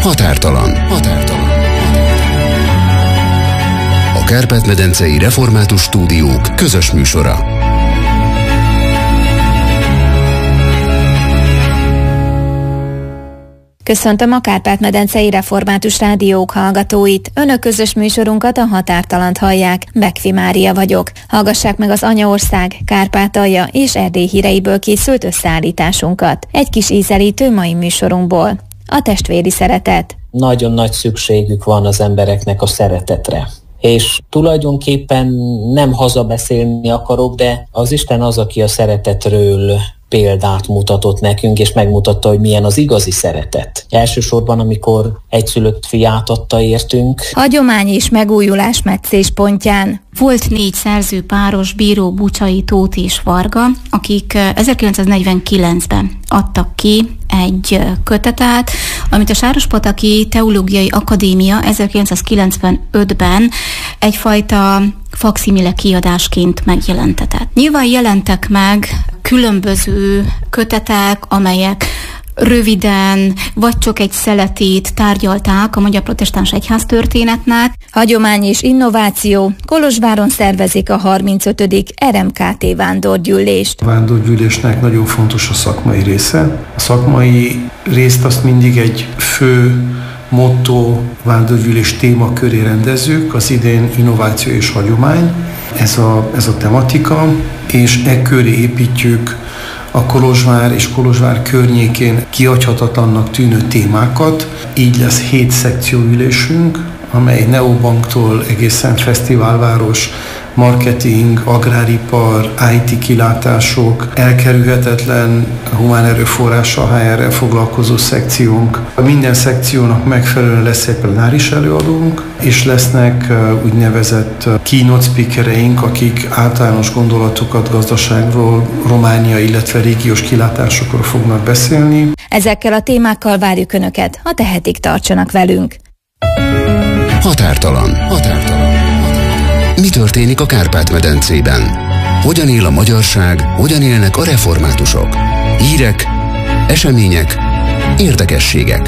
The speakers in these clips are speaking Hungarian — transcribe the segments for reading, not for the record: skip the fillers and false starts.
Határtalan. A Kárpát-medencei Református Stúdiók közös műsora. Köszöntöm a Kárpát-medencei Református Rádiók hallgatóit. Önök közös műsorunkat, a Határtalant hallják. Bekfi Mária vagyok. Hallgassák meg az Anyaország, Kárpátalja és Erdély híreiből készült összeállításunkat. Egy kis ízelítő mai műsorunkból. A testvéri szeretet. Nagyon nagy szükségük van az embereknek a szeretetre. És tulajdonképpen nem hazabeszélni akarok, de az Isten az, aki a szeretetről példát mutatott nekünk, és megmutatta, hogy milyen az igazi szeretet. Elsősorban, amikor egyszülött fiát adta értünk. Hagyomány és megújulás meccéspontján. Volt 4 szerzőpáros, Bíró, Bucsai, Tóth és Varga, akik 1949-ben adtak ki egy kötetet, amit a Sárospataki Teológiai Akadémia 1995-ben egyfajta fakszimile kiadásként megjelentetett. Nyilván jelentek meg különböző kötetek, amelyek röviden, vagy csak egy szeletét tárgyalták a Magyar Protestáns Egyház történetnek. Hagyomány és innováció. Kolozsváron szervezik a 35. RMKT vándorgyűlést. A vándorgyűlésnek nagyon fontos a szakmai része. A szakmai részt azt mindig egy fő motto vándorgyűlés témaköré rendezzük, az idén innováció és hagyomány, ez a tematika, és e köré építjük a Kolozsvár és Kolozsvár környékén kihagyhatatlannak tűnő témákat. Így lesz 7 szekcióülésünk, amely neobanktól egészen fesztiválváros, marketing, agráripar, IT kilátások, elkerülhetetlen humán erőforrással, HR-rel foglalkozó szekciónk. Minden szekciónak megfelelően lesz egy plenáris előadónk, és lesznek úgynevezett keynote speakereink, akik általános gondolatokat gazdaságról, Románia, illetve régiós kilátásokról fognak beszélni. Ezekkel a témákkal várjuk Önöket, ha tehetik, tartsanak velünk. Határtalan. Mi történik a Kárpát-medencében? Hogyan él a magyarság, hogyan élnek a reformátusok? Hírek, események, érdekességek.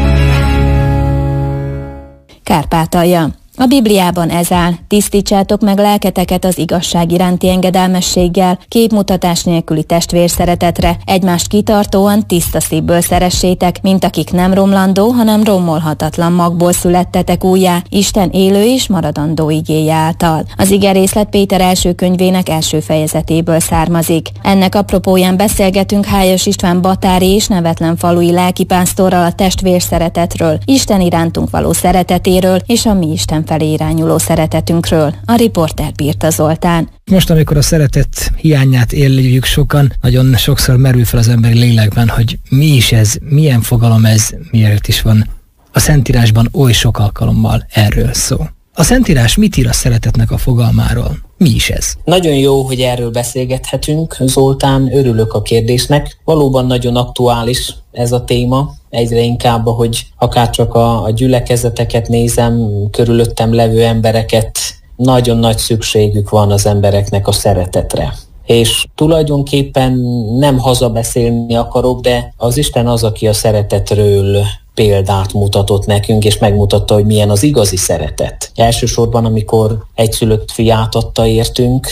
Kárpátalja. A Bibliában ez áll: tisztítsátok meg lelketeket az igazság iránti engedelmességgel, képmutatás nélküli testvérszeretetre, egymást kitartóan tiszta szívből szeressétek, mint akik nem romlandó, hanem rommolhatatlan magból születtetek újjá, Isten élő és maradandó igéje által. Az igerészlet Péter első könyvének első fejezetéből származik. Ennek apropóján beszélgetünk Hályos István batári és nevetlen falui lelkipásztorral a testvérszeretetről, Isten irántunk való szeretetéről és a mi Isten felé irányuló szeretetünkről. A riporter Birta Zoltán. Most, amikor a szeretet hiányát éljük sokan, nagyon sokszor merül fel az emberi lélekben, hogy mi is ez, milyen fogalom ez, miért is van a Szentírásban oly sok alkalommal erről szó. A Szentírás mit ír a szeretetnek a fogalmáról? Mi is ez? Nagyon jó, hogy erről beszélgethetünk, Zoltán, örülök a kérdésnek. Valóban nagyon aktuális ez a téma, egyre inkább, hogy akárcsak a gyülekezeteket nézem, körülöttem levő embereket, nagyon nagy szükségük van az embereknek a szeretetre. És tulajdonképpen nem hazabeszélni akarok, de az Isten az, aki a szeretetről példát mutatott nekünk, és megmutatta, hogy milyen az igazi szeretet. Elsősorban, amikor egyszülött fiát adta értünk,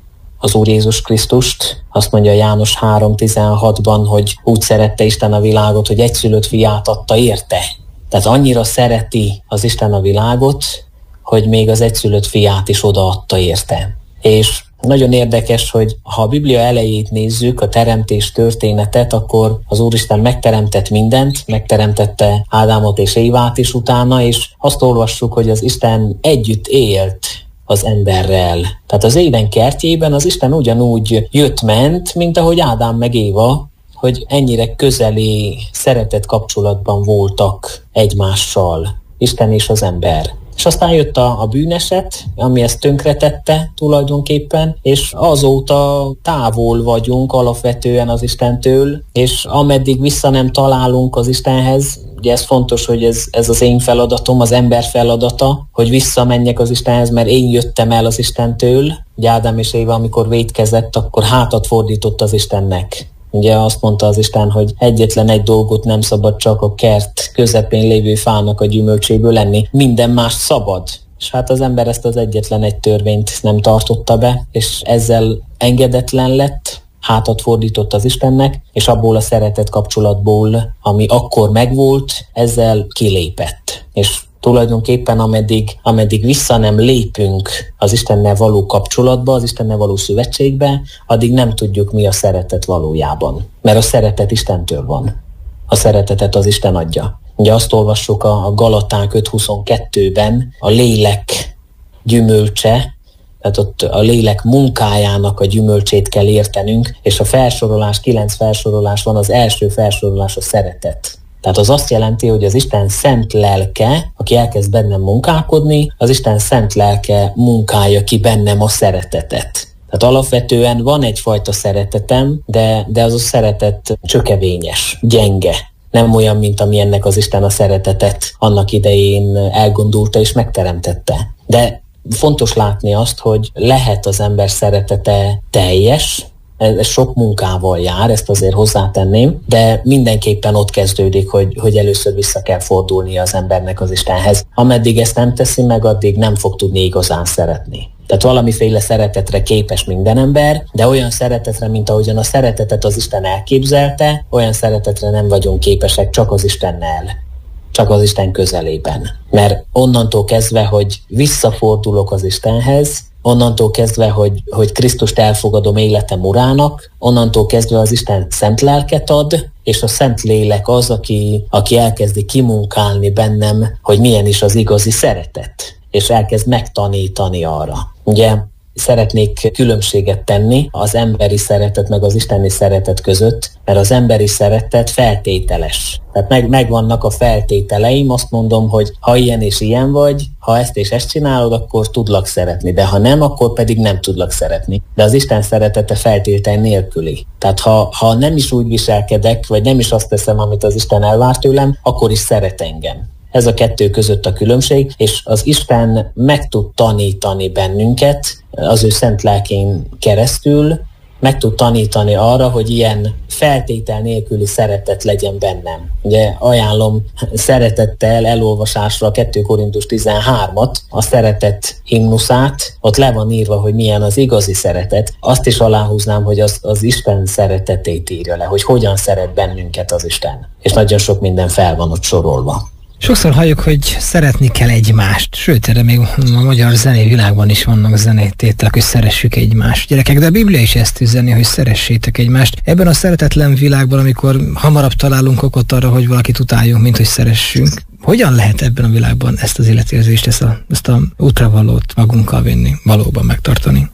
az Úr Jézus Krisztust, azt mondja János 3:16-ban, hogy úgy szerette Isten a világot, hogy egyszülött fiát adta érte. Tehát annyira szereti az Isten a világot, hogy még az egyszülött fiát is odaadta érte. És nagyon érdekes, hogy ha a Biblia elejét nézzük, a teremtés történetet, akkor az Úristen megteremtett mindent, megteremtette Ádámot és Évát is utána, és azt olvassuk, hogy az Isten együtt élt az emberrel. Tehát az Éden kertjében az Isten ugyanúgy jött-ment, mint ahogy Ádám meg Éva, hogy ennyire közeli szeretett kapcsolatban voltak egymással, Isten és az ember. És aztán jött a bűneset, ami ezt tönkretette tulajdonképpen, és azóta távol vagyunk alapvetően az Istentől, és ameddig vissza nem találunk az Istenhez, ugye ez fontos, hogy ez az én feladatom, az ember feladata, hogy visszamenjek az Istenhez, mert én jöttem el az Istentől. Ugye Ádám és Éva, amikor vétkezett, akkor hátat fordított az Istennek. Ugye azt mondta az Isten, hogy egyetlen egy dolgot nem szabad csak a kert közepén lévő fának a gyümölcséből lenni, minden más szabad. És hát az ember ezt az egyetlen egy törvényt nem tartotta be, és ezzel engedetlen lett, hátat fordított az Istennek, és abból a szeretet kapcsolatból, ami akkor megvolt, ezzel kilépett. És tulajdonképpen ameddig vissza nem lépünk az Istennel való kapcsolatba, az Istennel való szövetségbe, addig nem tudjuk, mi a szeretet valójában. Mert a szeretet Istentől van. A szeretetet az Isten adja. Ugye azt olvassuk a Galaták 5.22-ben, a lélek gyümölcse, tehát ott a lélek munkájának a gyümölcsét kell értenünk, és a felsorolás, 9 felsorolás van, az első felsorolás a szeretet. Tehát az azt jelenti, hogy az Isten szent lelke, aki elkezd bennem munkálkodni, az Isten szent lelke munkálja ki bennem a szeretetet. Tehát alapvetően van egyfajta szeretetem, de az a szeretet csökevényes, gyenge. Nem olyan, mint amilyennek az Isten a szeretetet annak idején elgondolta és megteremtette. De fontos látni azt, hogy lehet az ember szeretete teljes, ez sok munkával jár, ezt azért hozzátenném, de mindenképpen ott kezdődik, hogy először vissza kell fordulnia az embernek az Istenhez. Ameddig ezt nem teszi meg, addig nem fog tudni igazán szeretni. Tehát valamiféle szeretetre képes minden ember, de olyan szeretetre, mint ahogyan a szeretetet az Isten elképzelte, olyan szeretetre nem vagyunk képesek csak az Istennel, csak az Isten közelében. Mert onnantól kezdve, hogy visszafordulok az Istenhez, onnantól kezdve, hogy Krisztust elfogadom életem urának, onnantól kezdve az Isten szent lelket ad, és a szent lélek az, aki elkezdi kimunkálni bennem, hogy milyen is az igazi szeretet, és elkezd megtanítani arra. Ugye szeretnék különbséget tenni az emberi szeretet meg az isteni szeretet között, mert az emberi szeretet feltételes. Tehát megvannak a feltételeim, azt mondom, hogy ha ilyen és ilyen vagy, ha ezt és ezt csinálod, akkor tudlak szeretni, de ha nem, akkor pedig nem tudlak szeretni. De az Isten szeretete feltétel nélküli. Tehát ha nem is úgy viselkedek, vagy nem is azt teszem, amit az Isten elvár tőlem, akkor is szeret engem. Ez a kettő között a különbség, és az Isten meg tud tanítani bennünket az ő szent lelkén keresztül, meg tud tanítani arra, hogy ilyen feltétel nélküli szeretet legyen bennem. Ugye ajánlom szeretettel elolvasásra a 2 Korintus 13-at, a szeretet himnuszát, ott le van írva, hogy milyen az igazi szeretet. Azt is aláhúznám, hogy az Isten szeretetét írja le, hogy hogyan szeret bennünket az Isten. És nagyon sok minden fel van ott sorolva. Sokszor halljuk, hogy szeretni kell egymást, sőt, erre még a magyar zenei világban is vannak zenétételek, hogy szeressük egymást. Gyerekek, de a Biblia is ezt üzeni, hogy szeressétek egymást. Ebben a szeretetlen világban, amikor hamarabb találunk okot arra, hogy valakit utáljunk, mint hogy szeressünk, hogyan lehet ebben a világban ezt az életérzést, ezt a útravalót magunkkal vinni, valóban megtartani?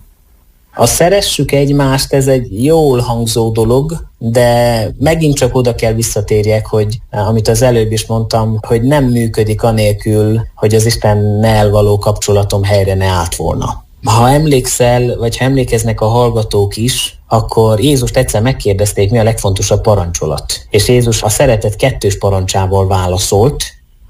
A szeressük egymást, ez egy jól hangzó dolog, de megint csak oda kell visszatérjek, hogy amit az előbb is mondtam, hogy nem működik anélkül, hogy az Istennel való kapcsolatom helyre ne állt volna. Ha emlékszel, vagy ha emlékeznek a hallgatók is, akkor Jézust egyszer megkérdezték, mi a legfontosabb parancsolat. És Jézus a szeretet 2. parancsával válaszolt,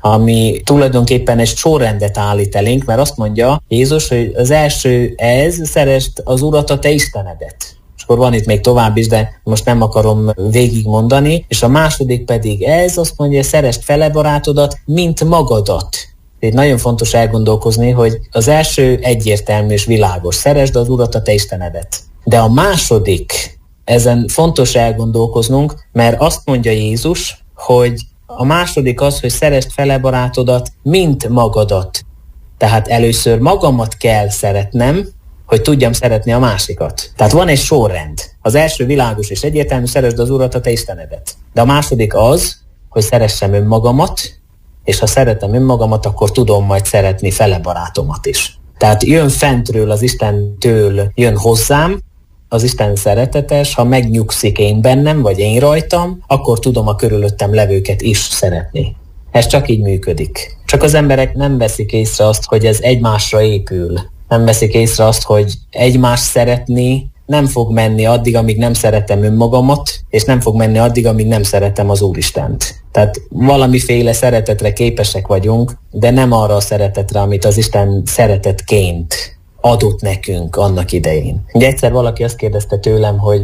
ami tulajdonképpen egy sorrendet állít elénk, mert azt mondja Jézus, hogy az első szeresd az Urat, a te Istenedet. És akkor van itt még tovább is, de most nem akarom végigmondani. És a második pedig azt mondja, szeresd fele barátodat, mint magadat. Itt nagyon fontos elgondolkozni, hogy az első egyértelmű és világos, szeresd az Urat, a te Istenedet. De a második, ezen fontos elgondolkoznunk, mert azt mondja Jézus, hogy a második az, hogy szeresd fele barátodat, mint magadat. Tehát először magamat kell szeretnem, hogy tudjam szeretni a másikat. Tehát van egy sorrend. Az első világos és egyértelmű, szeresd az Urat, a te Istenedet. De a második az, hogy szeressem önmagamat, és ha szeretem önmagamat, akkor tudom majd szeretni fele barátomat is. Tehát jön fentről, az Istentől jön hozzám, az Isten szeretetes, ha megnyugszik én bennem, vagy én rajtam, akkor tudom a körülöttem levőket is szeretni. Ez csak így működik. Csak az emberek nem veszik észre azt, hogy ez egymásra épül. Nem veszik észre azt, hogy egymást szeretni nem fog menni addig, amíg nem szeretem önmagamat, és nem fog menni addig, amíg nem szeretem az Úristent. Tehát valamiféle szeretetre képesek vagyunk, de nem arra a szeretetre, amit az Isten szeretetként adott nekünk annak idején. Ugye egyszer valaki azt kérdezte tőlem, hogy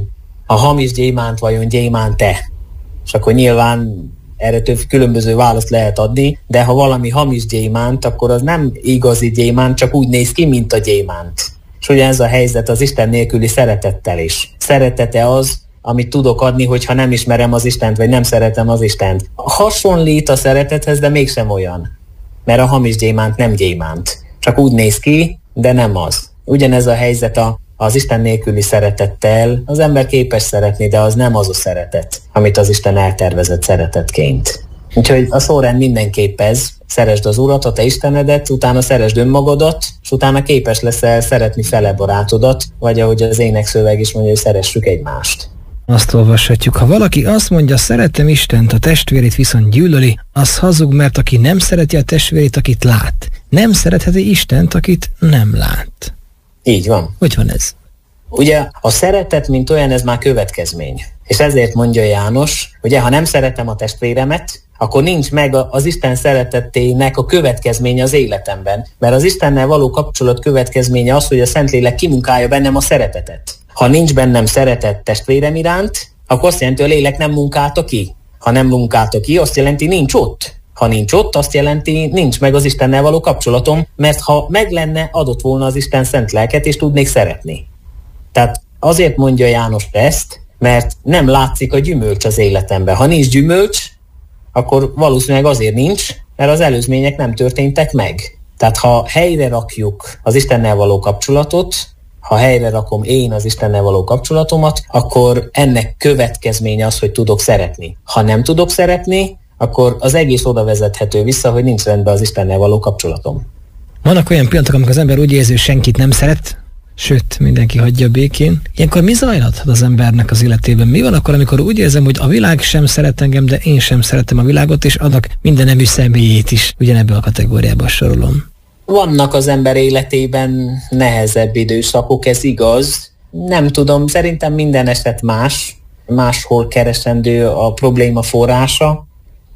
a hamis gyémánt vajon gyémánt-e? És akkor nyilván erre több különböző választ lehet adni, de ha valami hamis gyémánt, akkor az nem igazi gyémánt, csak úgy néz ki, mint a gyémánt. És ugye ez a helyzet az Isten nélküli szeretettel is. Szeretete az, amit tudok adni, hogyha nem ismerem az Istent, vagy nem szeretem az Istent. Hasonlít a szeretethez, de mégsem olyan. Mert a hamis gyémánt nem gyémánt. Csak úgy néz ki, de nem az. Ugyanez a helyzet az Isten nélküli szeretettel. Az ember képes szeretni, de az nem az a szeretet, amit az Isten eltervezett szeretetként. Úgyhogy a sorrend mindenképp ez. Szeresd az Urat, a te Istenedet, utána szeresd önmagadat, és utána képes leszel szeretni fele barátodat, vagy ahogy az énekszöveg is mondja, hogy szeressük egymást. Azt olvashatjuk, ha valaki azt mondja, szeretem Istent, a testvérét viszont gyűlöli, az hazug, mert aki nem szereti a testvérét, akit lát, nem szeretheti Istent, akit nem lát. Így van. Hogy van ez? Ugye a szeretet, mint olyan, ez már következmény. És ezért mondja János, hogy ha nem szeretem a testvéremet, akkor nincs meg az Isten szeretetének a következménye az életemben. Mert az Istennel való kapcsolat következménye az, hogy a Szentlélek kimunkálja bennem a szeretetet. Ha nincs bennem szeretet testvérem iránt, akkor azt jelenti, hogy a lélek nem munkálta ki. Ha nem munkálta ki, azt jelenti, nincs ott. Ha nincs ott, azt jelenti, nincs meg az Istennel való kapcsolatom, mert ha meg lenne, adott volna az Isten szent lelket, és tudnék szeretni. Tehát azért mondja János ezt, mert nem látszik a gyümölcs az életemben. Ha nincs gyümölcs, akkor valószínűleg azért nincs, mert az előzmények nem történtek meg. Tehát ha helyre rakjuk az Istennel való kapcsolatot, ha helyre rakom én az Istennel való kapcsolatomat, akkor ennek következménye az, hogy tudok szeretni. Ha nem tudok szeretni, akkor az egész oda vezethető vissza, hogy nincs rendben az Istennel való kapcsolatom. Vannak olyan pillanatok, amikor az ember úgy érzi, hogy senkit nem szeret, sőt, mindenki hagyja békén. Ilyenkor mi zajlathat az embernek az életében? Mi van akkor, amikor úgy érzem, hogy a világ sem szeret engem, de én sem szeretem a világot, és annak minden nemű személyét is ugyanebbe a kategóriába sorolom? Vannak az ember életében nehezebb időszakok, ez igaz. Nem tudom, szerintem minden eset máshol keresendő a probléma forrása,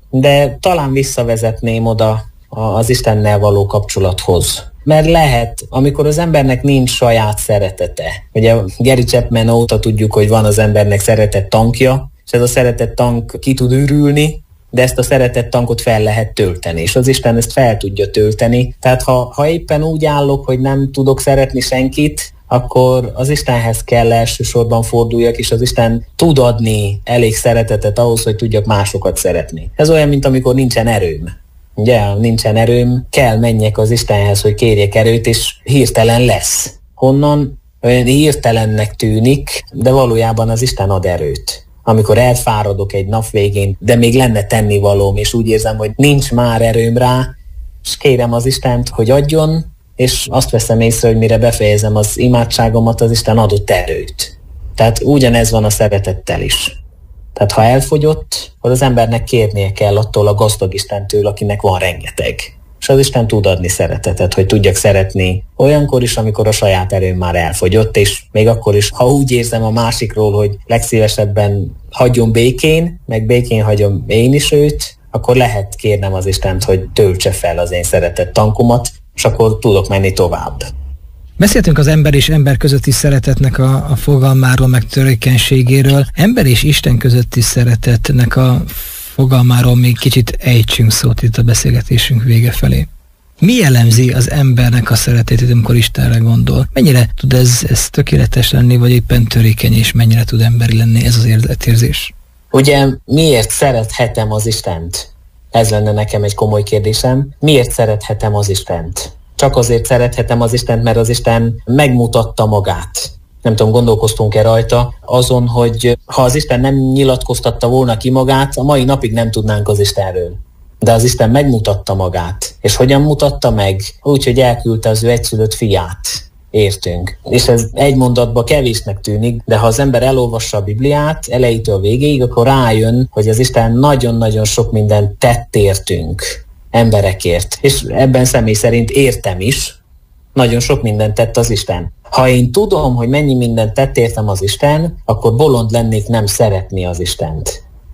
de talán visszavezetném oda az Istennel való kapcsolathoz. Mert lehet, amikor az embernek nincs saját szeretete. Ugye Gary Chapman óta tudjuk, hogy van az embernek szeretett tankja, és ez a szeretett tank ki tud ürülni, de ezt a szeretett tankot fel lehet tölteni, és az Isten ezt fel tudja tölteni. Tehát ha éppen úgy állok, hogy nem tudok szeretni senkit, akkor az Istenhez kell elsősorban forduljak, és az Isten tud adni elég szeretetet ahhoz, hogy tudjak másokat szeretni. Ez olyan, mint amikor nincsen erőm. Ugye, ha nincsen erőm, kell menjek az Istenhez, hogy kérjek erőt, és hirtelen lesz. Honnan? Olyan hirtelennek tűnik, de valójában az Isten ad erőt. Amikor elfáradok egy nap végén, de még lenne tennivalóm, és úgy érzem, hogy nincs már erőm rá, és kérem az Istent, hogy adjon, és azt veszem észre, hogy mire befejezem az imádságomat, az Isten adott erőt. Tehát ugyanez van a szeretettel is. Tehát ha elfogyott, akkor az embernek kérnie kell attól a gazdag Istentől, akinek van rengeteg. És az Isten tud adni szeretetet, hogy tudjak szeretni olyankor is, amikor a saját erőm már elfogyott, és még akkor is, ha úgy érzem a másikról, hogy legszívesebben hagyjon békén, meg békén hagyom én is őt, akkor lehet kérnem az Istent, hogy töltse fel az én szeretett tankomat, és akkor tudok menni tovább. Beszéltünk az ember és ember közötti szeretetnek a fogalmáról, meg törékenységéről. Ember és Isten közötti szeretetnek a fogalmáról még kicsit ejtsünk szót itt a beszélgetésünk vége felé. Mi jellemzi az embernek a szeretetét, amikor Istenre gondol? Mennyire tud ez tökéletes lenni, vagy éppen törékeny, és mennyire tud emberi lenni ez az életérzés? Ugye miért szerethetem az Istent? Ez lenne nekem egy komoly kérdésem. Miért szerethetem az Istent? Csak azért szerethetem az Istent, mert az Isten megmutatta magát. Nem tudom, gondolkoztunk-e rajta azon, hogy ha az Isten nem nyilatkoztatta volna ki magát, a mai napig nem tudnánk az Istenről. De az Isten megmutatta magát. És hogyan mutatta meg? Úgy, hogy elküldte az ő egyszülött fiát. Értünk. És ez egy mondatban kevésnek tűnik, de ha az ember elolvassa a Bibliát elejétől végéig, akkor rájön, hogy az Isten nagyon-nagyon sok mindent tett értünk. Emberekért. És ebben személy szerint értem is, nagyon sok mindent tett az Isten. Ha én tudom, hogy mennyi mindent tett értem az Isten, akkor bolond lennék nem szeretni az Istent.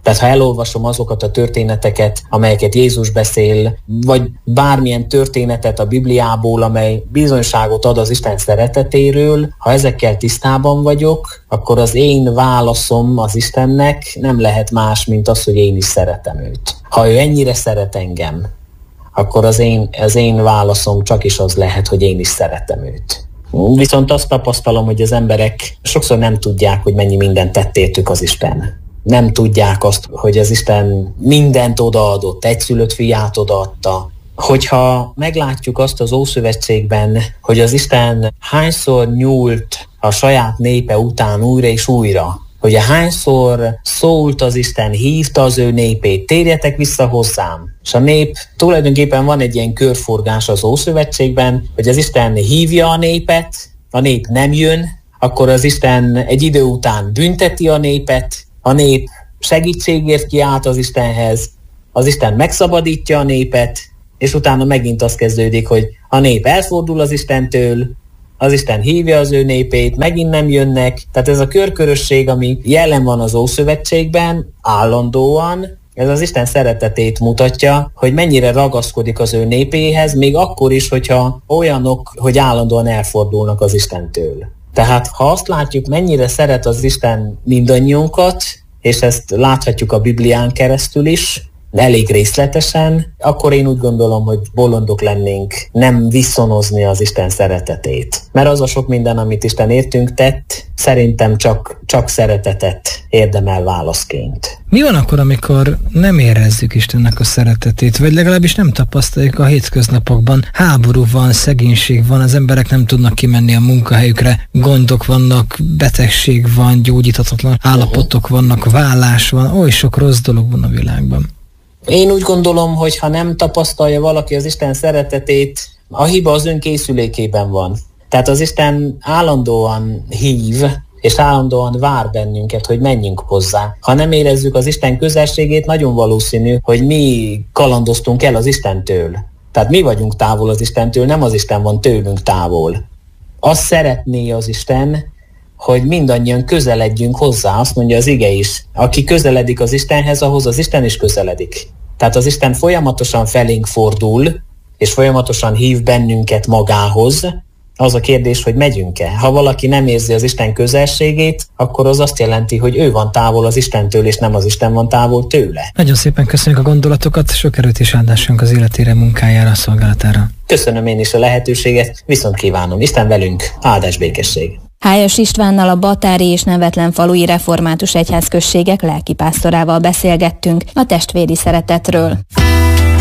Tehát ha elolvasom azokat a történeteket, amelyeket Jézus beszél, vagy bármilyen történetet a Bibliából, amely bizonyságot ad az Isten szeretetéről, ha ezekkel tisztában vagyok, akkor az én válaszom az Istennek nem lehet más, mint az, hogy én is szeretem őt. Ha ő ennyire szeret engem, akkor az én válaszom csak is az lehet, hogy én is szeretem őt. Viszont azt tapasztalom, hogy az emberek sokszor nem tudják, hogy mennyi mindent tett értük az Isten. Nem tudják azt, hogy az Isten mindent odaadott, egyszülött fiát odaadta. Hogyha meglátjuk azt az Ószövetségben, hogy az Isten hányszor nyúlt a saját népe után újra és újra, hogy hányszor szólt az Isten, hívta az ő népét, térjetek vissza hozzám. És a nép, tulajdonképpen van egy ilyen körforgás az Ószövetségben, hogy az Isten hívja a népet, a nép nem jön, akkor az Isten egy idő után bünteti a népet, a nép segítségért kiált az Istenhez, az Isten megszabadítja a népet, és utána megint az kezdődik, hogy a nép elfordul az Istentől, az Isten hívja az ő népét, megint nem jönnek. Tehát ez a körkörösség, ami jelen van az Ószövetségben, állandóan, ez az Isten szeretetét mutatja, hogy mennyire ragaszkodik az ő népéhez, még akkor is, hogyha olyanok, hogy állandóan elfordulnak az Istentől. Tehát ha azt látjuk, mennyire szeret az Isten mindannyiunkat, és ezt láthatjuk a Biblián keresztül is, elég részletesen, akkor én úgy gondolom, hogy bolondok lennénk nem viszonozni az Isten szeretetét. Mert az a sok minden, amit Isten értünk tett, szerintem csak szeretetet érdemel válaszként. Mi van akkor, amikor nem érezzük Istennek a szeretetét, vagy legalábbis nem tapasztaljuk a hétköznapokban? Háború van, szegénység van, az emberek nem tudnak kimenni a munkahelyükre, gondok vannak, betegség van, gyógyíthatatlan állapotok vannak, vállás van, oly sok rossz dolog van a világban. Én úgy gondolom, hogy ha nem tapasztalja valaki az Isten szeretetét, a hiba az önkészülékében van. Tehát az Isten állandóan hív, és állandóan vár bennünket, hogy menjünk hozzá. Ha nem érezzük az Isten közelségét, nagyon valószínű, hogy mi kalandoztunk el az Istentől. Tehát mi vagyunk távol az Istentől, nem az Isten van tőlünk távol. Azt szeretné az Isten, hogy mindannyian közeledjünk hozzá, azt mondja az ige is. Aki közeledik az Istenhez, ahhoz az Isten is közeledik. Tehát az Isten folyamatosan felénk fordul, és folyamatosan hív bennünket magához. Az a kérdés, hogy megyünk-e. Ha valaki nem érzi az Isten közelségét, akkor az azt jelenti, hogy ő van távol az Istentől, és nem az Isten van távol tőle. Nagyon szépen köszönjük a gondolatokat, sok erőt és áldásunk az életére, munkájára, szolgálatára. Köszönöm én is a lehetőséget, viszont kívánom. Isten velünk, áldás, békesség. Hájas Istvánnal, a Batári és Nevetlen falui református egyházközségek lelkipásztorával beszélgettünk a testvéri szeretetről.